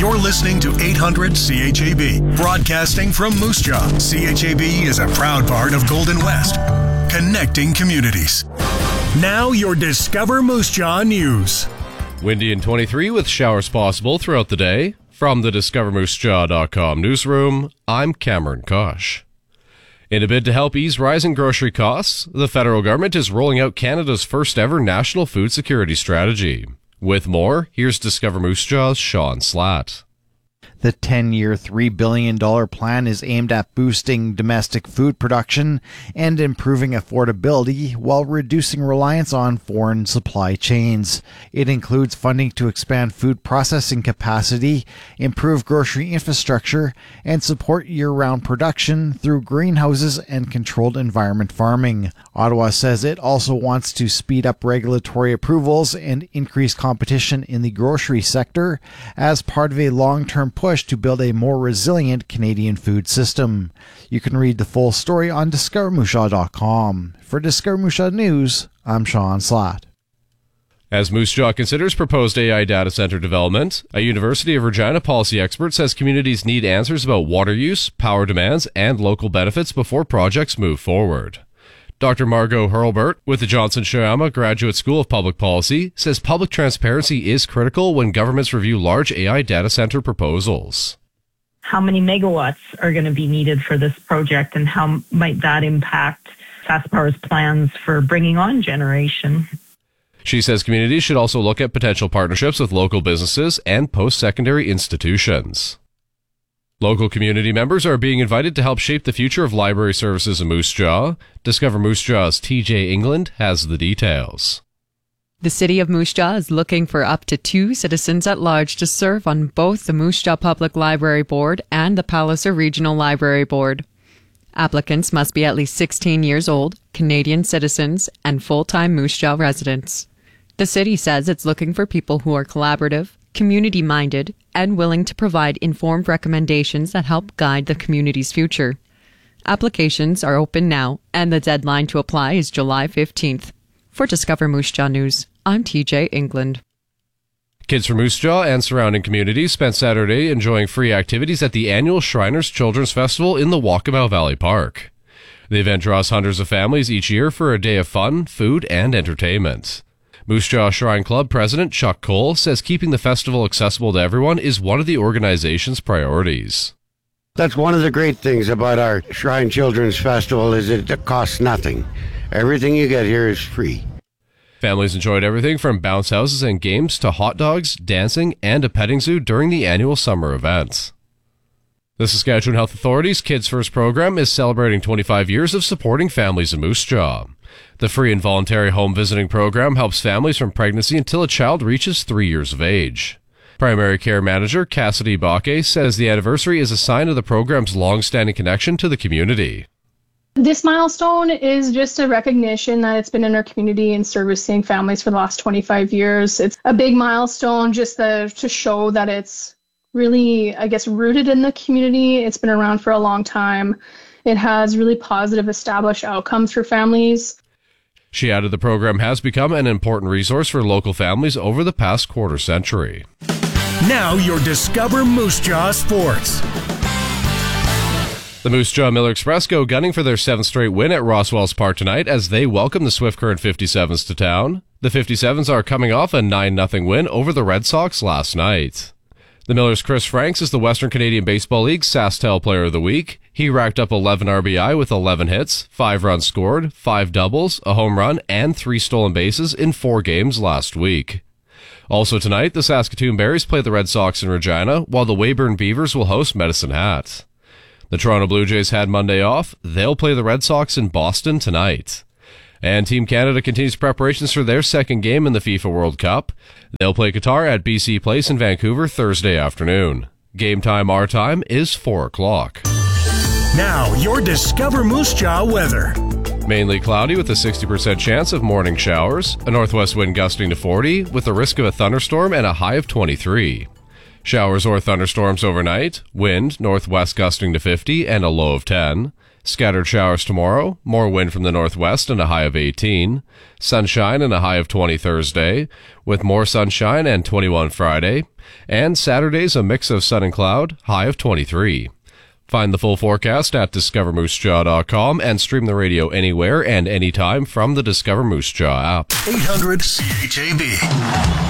You're listening to 800 CHAB, broadcasting from Moose Jaw. CHAB is a proud part of Golden West, connecting communities. Now your Discover Moose Jaw news. Windy and 23 with showers possible throughout the day. From the DiscoverMooseJaw.com newsroom, I'm Cameron Kosh. In a bid to help ease rising grocery costs, the federal government is rolling out Canada's first ever national food security strategy. With more, here's Discover Moose Jaw's Sean Slatt. The 10-year, $3 billion plan is aimed at boosting domestic food production and improving affordability while reducing reliance on foreign supply chains. It includes funding to expand food processing capacity, improve grocery infrastructure, and support year-round production through greenhouses and controlled environment farming. Ottawa says it also wants to speed up regulatory approvals and increase competition in the grocery sector as part of a long-term push to build a more resilient Canadian food system. You can read the full story on DiscoverMooseJaw.com. For Discover Moose Jaw News, I'm Sean Slatt. As Moose Jaw considers proposed AI data center development, a University of Regina policy expert says communities need answers about water use, power demands, and local benefits before projects move forward. Dr. Margot Hurlbert with the Johnson Shoyama Graduate School of Public Policy says public transparency is critical when governments review large AI data center proposals. How many megawatts are going to be needed for this project, and how might that impact SaskPower's plans for bringing on generation? She says communities should also look at potential partnerships with local businesses and post-secondary institutions. Local community members are being invited to help shape the future of library services in Moose Jaw. Discover Moose Jaw's TJ England has the details. The City of Moose Jaw is looking for up to 2 citizens at large to serve on both the Moose Jaw Public Library Board and the Palliser Regional Library Board. Applicants must be at least 16 years old, Canadian citizens, and full-time Moose Jaw residents. The city says it's looking for people who are collaborative, community-minded, and willing to provide informed recommendations that help guide the community's future. Applications are open now, and the deadline to apply is July 15th. For Discover Moose Jaw News, I'm TJ England. Kids from Moose Jaw and surrounding communities spent Saturday enjoying free activities at the annual Shriners Children's Festival in the Walkabout Valley Park. The event draws hundreds of families each year for a day of fun, food, and entertainment. Moose Jaw Shrine Club President Chuck Cole says keeping the festival accessible to everyone is one of the organization's priorities. That's one of the great things about our Shrine Children's Festival is it costs nothing. Everything you get here is free. Families enjoyed everything from bounce houses and games to hot dogs, dancing, and a petting zoo during the annual summer events. The Saskatchewan Health Authority's Kids First program is celebrating 25 years of supporting families in Moose Jaw. The free and voluntary home visiting program helps families from pregnancy until a child reaches 3 years of age. Primary Care Manager Cassidy Bakke says the anniversary is a sign of the program's long-standing connection to the community. This milestone is just a recognition that it's been in our community and servicing families for the last 25 years. It's a big milestone just to show that it's really, rooted in the community. It's been around for a long time. It has really positive established outcomes for families. She added the program has become an important resource for local families over the past quarter century. Now your Discover Moose Jaw Sports. The Moose Jaw Miller Express go gunning for their 7th straight win at Roswells Park tonight as they welcome the Swift Current 57s to town. The 57s are coming off a 9-0 win over the Red Sox last night. The Millers' Chris Franks is the Western Canadian Baseball League SaskTel Player of the Week. He racked up 11 RBI with 11 hits, 5 runs scored, 5 doubles, a home run, and 3 stolen bases in 4 games last week. Also tonight, the Saskatoon Berries play the Red Sox in Regina, while the Weyburn Beavers will host Medicine Hat. The Toronto Blue Jays had Monday off. They'll play the Red Sox in Boston tonight. And Team Canada continues preparations for their second game in the FIFA World Cup. They'll play Qatar at BC Place in Vancouver Thursday afternoon. Game time, our time, is 4 o'clock. Now, your Discover Moose Jaw weather. Mainly cloudy with a 60% chance of morning showers, a northwest wind gusting to 40 with a risk of a thunderstorm and a high of 23. Showers or thunderstorms overnight, wind northwest gusting to 50 and a low of 10. Scattered showers tomorrow, more wind from the northwest and a high of 18. Sunshine and a high of 20 Thursday, with more sunshine and 21 Friday. And Saturday's a mix of sun and cloud, high of 23. Find the full forecast at discovermoosejaw.com and stream the radio anywhere and anytime from the Discover Moose Jaw app. 800 CHAB.